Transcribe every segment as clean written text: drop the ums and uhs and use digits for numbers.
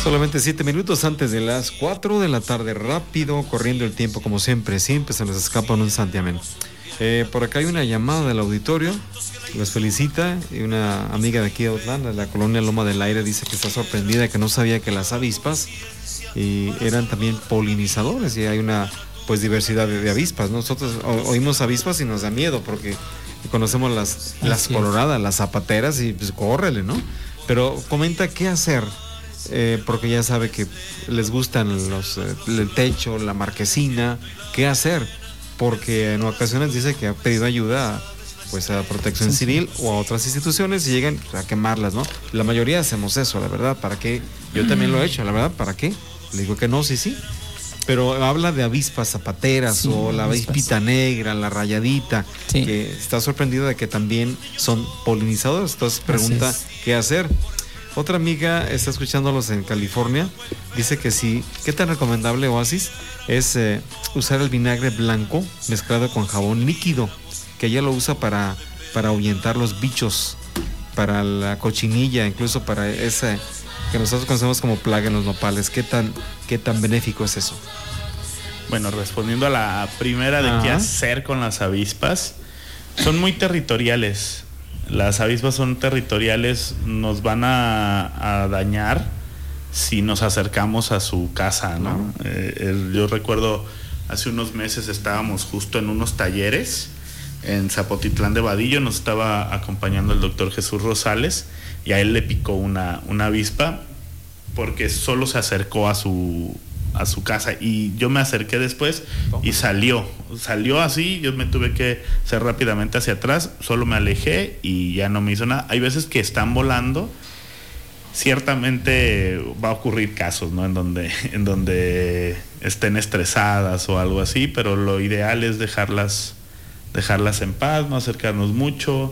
Solamente 7 minutos antes de las 4 de la tarde, rápido, corriendo el tiempo como siempre se nos escapa un santiamén. Por acá hay una llamada del auditorio, los felicita, y una amiga de aquí de Autlán, de la colonia Loma del Aire, dice que está sorprendida, que no sabía que las avispas eran también polinizadores, y hay una pues diversidad de avispas. Nosotros oímos avispas y nos da miedo porque conocemos las coloradas, las zapateras, y pues córrele, ¿no? Pero comenta qué hacer. Porque ya sabe que les gustan el techo, la marquesina, qué hacer, porque en ocasiones dice que ha pedido ayuda pues a Protección Civil o a otras instituciones y llegan a quemarlas, ¿no? La mayoría hacemos eso, la verdad, ¿para qué? Yo también lo he hecho, la verdad, ¿para qué? Le digo que no, sí, pero habla de avispas zapateras o la avispita negra, la rayadita, que está sorprendido de que también son polinizadores, entonces pregunta qué hacer. Otra amiga está escuchándolos en California, dice que sí, ¿qué tan recomendable, Oasis? Es usar el vinagre blanco mezclado con jabón líquido, que ella lo usa para ahuyentar los bichos, para la cochinilla, incluso para esa que nosotros conocemos como plaga en los nopales. ¿Qué tan benéfico es eso? Bueno, respondiendo a la primera de qué hacer con las avispas, son muy territoriales. Las avispas son territoriales, nos van a dañar si nos acercamos a su casa, ¿no? Yo recuerdo hace unos meses estábamos justo en unos talleres en Zapotitlán de Vadillo, nos estaba acompañando el doctor Jesús Rosales y a él le picó una avispa porque solo se acercó a su casa, y yo me acerqué después y salió así, yo me tuve que hacer rápidamente hacia atrás, solo me alejé y ya no me hizo nada. Hay veces que están volando, ciertamente va a ocurrir casos, ¿no? En donde estén estresadas o algo así, pero lo ideal es dejarlas en paz, no acercarnos mucho.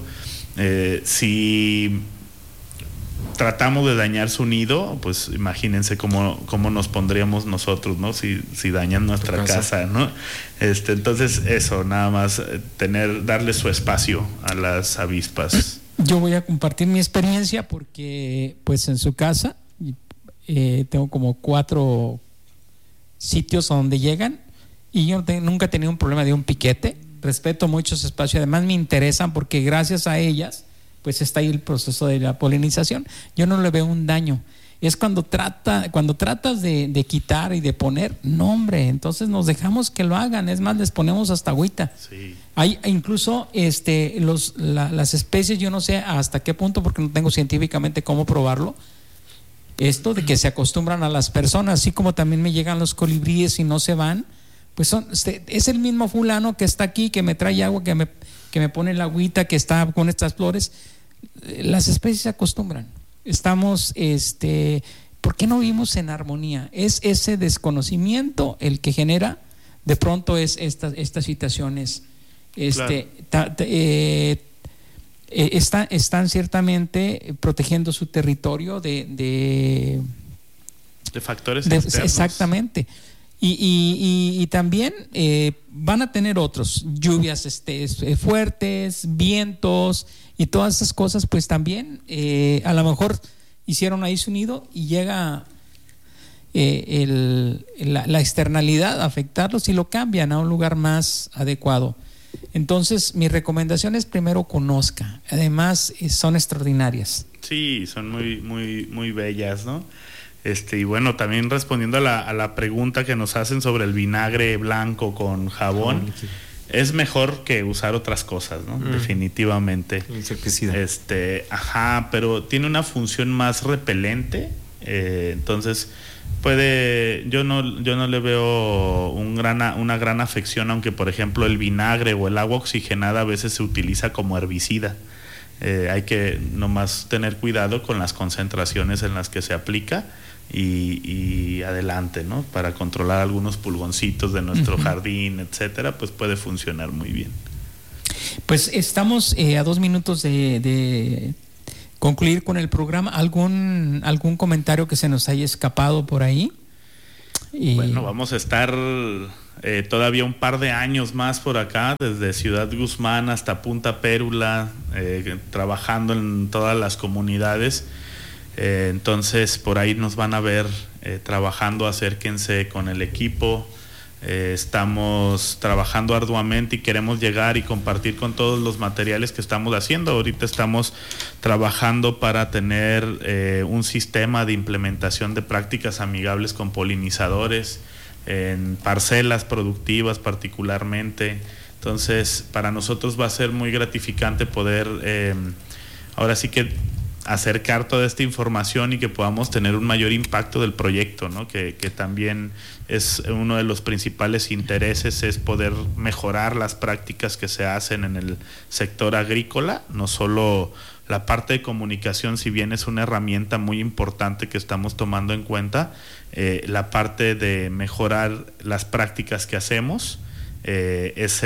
Si tratamos de dañar su nido, pues imagínense cómo nos pondríamos nosotros, ¿no? Si dañan nuestra casa, ¿no? Entonces eso, nada más darle su espacio a las avispas. Yo voy a compartir mi experiencia porque pues en su casa tengo como 4 sitios a donde llegan y yo nunca he tenido un problema de un piquete. Respeto mucho ese espacio, además me interesan porque gracias a ellas pues está ahí el proceso de la polinización. Yo no le veo un daño. Es cuando tratas de quitar y de poner, no, hombre, entonces nos dejamos que lo hagan. Es más, les ponemos hasta agüita. Sí. Hay incluso las especies, yo no sé hasta qué punto, porque no tengo científicamente cómo probarlo, esto de que se acostumbran a las personas, así como también me llegan los colibríes y no se van, pues es el mismo fulano que está aquí, que me trae agua, que me pone la agüita, que está con estas flores. Las especies se acostumbran. Estamos, ¿por qué no vivimos en armonía? Es ese desconocimiento el que genera de pronto estas situaciones. Están ciertamente protegiendo su territorio de factores externos. Exactamente. Y también van a tener otros lluvias fuertes, vientos y todas esas cosas, pues también a lo mejor hicieron ahí su nido y llega la externalidad a afectarlos y lo cambian a un lugar más adecuado. Entonces mi recomendación es primero conozca, además son extraordinarias. Sí, son muy, muy, muy bellas, ¿no? Y bueno, también respondiendo a la pregunta que nos hacen sobre el vinagre blanco con jabón, es mejor que usar otras cosas, ¿no? Definitivamente. Insecticida. Pero tiene una función más repelente, entonces yo no le veo una gran afección, aunque por ejemplo el vinagre o el agua oxigenada a veces se utiliza como herbicida. Hay que nomás tener cuidado con las concentraciones en las que se aplica y adelante, ¿no? Para controlar algunos pulgoncitos de nuestro jardín, etcétera, pues puede funcionar muy bien. Pues estamos a 2 minutos de concluir con el programa. ¿Algún comentario que se nos haya escapado por ahí? Bueno, vamos a estar todavía un par de años más por acá, desde Ciudad Guzmán hasta Punta Pérula, trabajando en todas las comunidades. Entonces por ahí nos van a ver trabajando, acérquense con el equipo. Estamos trabajando arduamente y queremos llegar y compartir con todos los materiales que estamos haciendo. Ahorita estamos trabajando para tener un sistema de implementación de prácticas amigables con polinizadores en parcelas productivas particularmente. Entonces para nosotros va a ser muy gratificante poder ahora sí que acercar toda esta información y que podamos tener un mayor impacto del proyecto, ¿no? Que también es uno de los principales intereses, es poder mejorar las prácticas que se hacen en el sector agrícola, no solo la parte de comunicación, si bien es una herramienta muy importante que estamos tomando en cuenta, la parte de mejorar las prácticas que hacemos es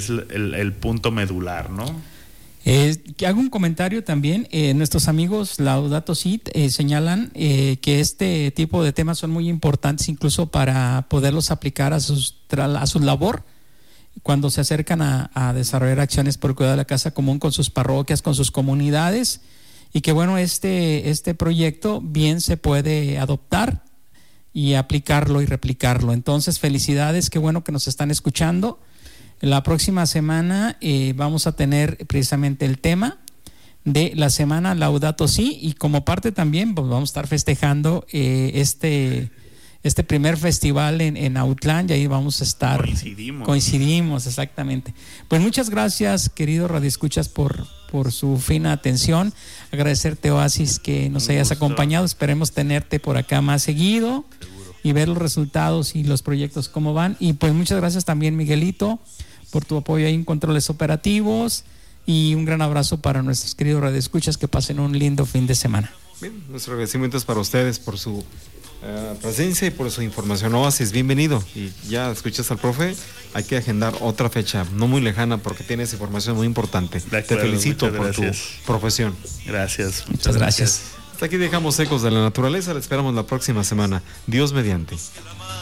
el punto medular, ¿no? Que hago un comentario también. Nuestros amigos Laudato Si señalan que este tipo de temas son muy importantes incluso para poderlos aplicar a su labor cuando se acercan a desarrollar acciones por cuidado de la casa común con sus parroquias, con sus comunidades, y que bueno, este proyecto bien se puede adoptar y aplicarlo y replicarlo. Entonces, felicidades, qué bueno que nos están escuchando. La próxima semana vamos a tener precisamente el tema de la semana Laudato Si, y como parte también pues vamos a estar festejando este primer festival en Autlán, y ahí vamos a estar. Coincidimos, exactamente. Pues muchas gracias, querido radioescuchas, por su fina atención. Agradecerte, Oasis, que nos hayas acompañado. Esperemos tenerte por acá más seguido. Seguro. Y ver los resultados y los proyectos cómo van. Y pues muchas gracias también, Miguelito, por tu apoyo ahí en controles operativos, y un gran abrazo para nuestros queridos radioescuchas, que pasen un lindo fin de semana. Bien, nuestro agradecimiento es para ustedes por su presencia y por su información. Oasis, bienvenido. Y ya escuchas al profe, hay que agendar otra fecha, no muy lejana, porque tienes información muy importante. Te felicito por tu profesión. Gracias, muchas gracias. Hasta aquí dejamos Ecos de la Naturaleza, le esperamos la próxima semana. Dios mediante.